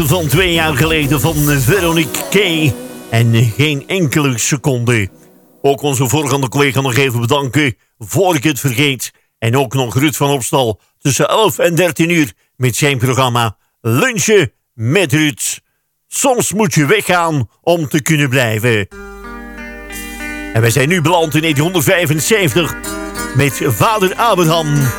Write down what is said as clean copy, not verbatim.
Van 2 jaar geleden van Veronique K. En geen enkele seconde. Ook onze voorgaande collega nog even bedanken, voor ik het vergeet. En ook nog Ruud van Opstal tussen 11 en 13 uur met zijn programma Lunchen met Ruud. Soms moet je weggaan om te kunnen blijven. En wij zijn nu beland in 1975 met Vader Abraham.